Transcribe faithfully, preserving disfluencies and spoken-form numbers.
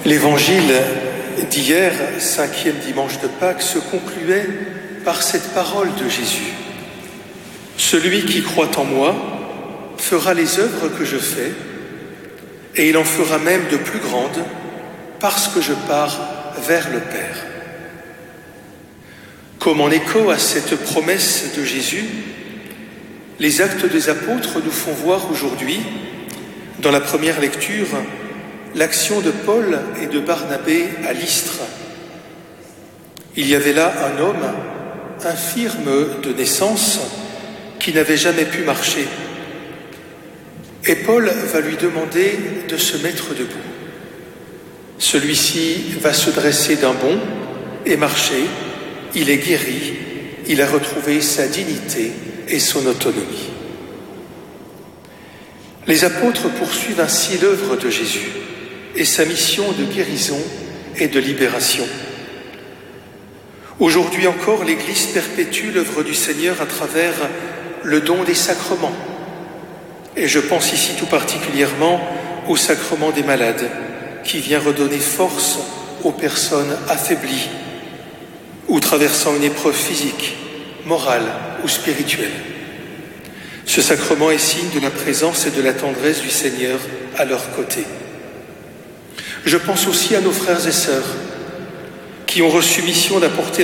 L'évangile d'hier, cinquième dimanche de Pâques, se concluait par cette parole de Jésus. « Celui qui croit en moi fera les œuvres que je fais, et il en fera même de plus grandes, parce que je pars vers le Père. » Comme en écho à cette promesse de Jésus, les actes des apôtres nous font voir aujourd'hui, dans la première lecture, l'action de Paul et de Barnabé à Lystre. Il y avait là un homme infirme de naissance qui n'avait jamais pu marcher. Et Paul va lui demander de se mettre debout. Celui-ci va se dresser d'un bond et marcher. Il est guéri, il a retrouvé sa dignité et son autonomie. Les apôtres poursuivent ainsi l'œuvre de Jésus et sa mission de guérison et de libération. Aujourd'hui encore, l'Église perpétue l'œuvre du Seigneur à travers le don des sacrements. Et je pense ici tout particulièrement au sacrement des malades, qui vient redonner force aux personnes affaiblies ou traversant une épreuve physique, morale ou spirituelle. Ce sacrement est signe de la présence et de la tendresse du Seigneur à leur côté. Je pense aussi à nos frères et sœurs qui ont reçu mission d'apporter